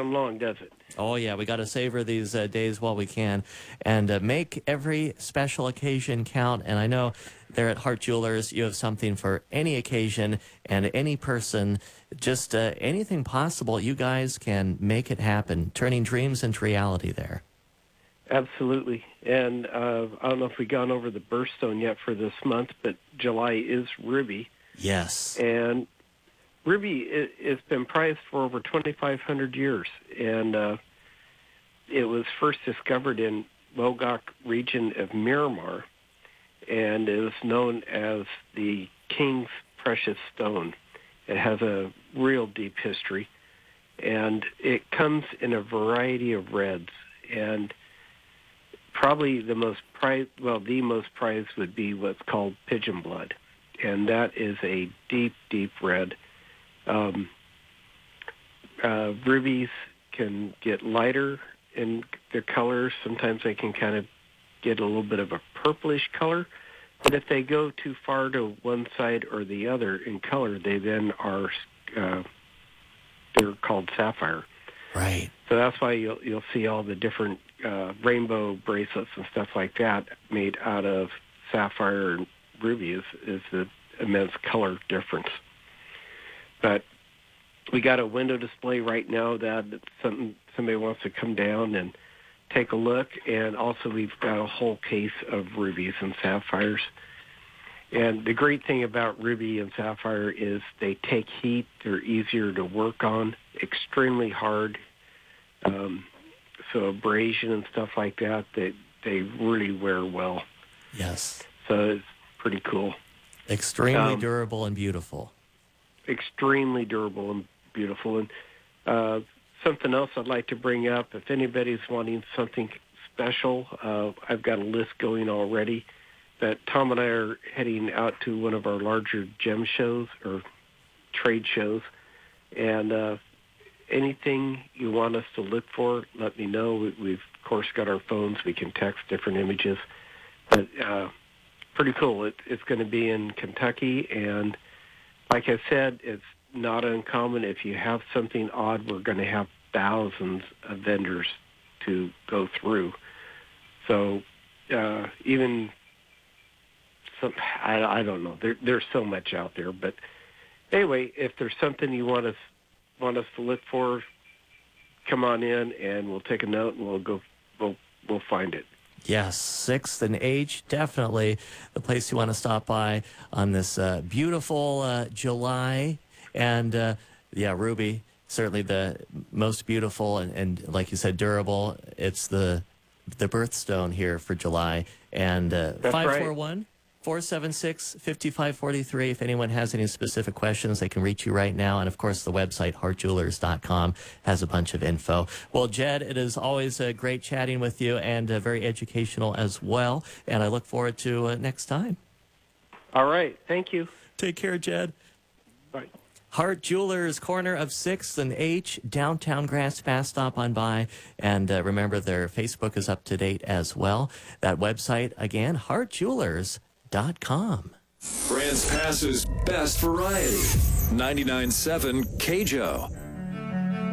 around long, does it? Oh, yeah, we got to savor these days while we can and make every special occasion count. And I know there at Hart Jewelers, you have something for any occasion and any person, just anything possible. You guys can make it happen, turning dreams into reality there. Absolutely. And I don't know if we've gone over the birthstone yet for this month, but July is Ruby. Yes. And Ruby has been prized for over 2,500 years. And it was first discovered in Mogok region of Myanmar, and it is known as the King's Precious Stone. It has a real deep history, and it comes in a variety of reds. And probably the most prized would be what's called pigeon blood, and that is a deep, deep red. Rubies can get lighter in their colors. Sometimes they can kind of get a little bit of a purplish color. But if they go too far to one side or the other in color, they then are they're called sapphire. Right. So that's why you'll see all the different rainbow bracelets and stuff like that made out of sapphire and ruby is the immense color difference. But we got a window display right now that somebody wants to come down and take a look, and also we've got a whole case of rubies and sapphires. And the great thing about ruby and sapphire is they take heat, they're easier to work on, extremely hard, so abrasion and stuff like that, they really wear well. Yes. So it's pretty cool. Extremely durable and beautiful. Extremely durable and beautiful. And something else I'd like to bring up, if anybody's wanting something special, I've got a list going already. That Tom and I are heading out to one of our larger gem shows or trade shows. And anything you want us to look for, let me know. We've, of course, got our phones. We can text different images. But pretty cool. It's going to be in Kentucky. And like I said, it's not uncommon. If you have something odd, we're going to have thousands of vendors to go through. So even some, I don't know. There's so much out there. But anyway, if there's something you want us to look for, come on in and we'll take a note and we'll find it. Yes, 6th and H, definitely the place you want to stop by on this beautiful July. And yeah, ruby, certainly the most beautiful and like you said, durable. It's the birthstone here for July. And 541 476 5543. If anyone has any specific questions, they can reach you right now. And, of course, the website, hartjewelers.com, has a bunch of info. Well, Jed, it is always great chatting with you and very educational as well. And I look forward to next time. All right. Thank you. Take care, Jed. Bye. Hart Jewelers, corner of 6th and H, downtown Grants Pass. Stop on by. And remember, their Facebook is up to date as well. That website, again, hartjewelers.com. Grants Pass's best variety. 99.7 KJO.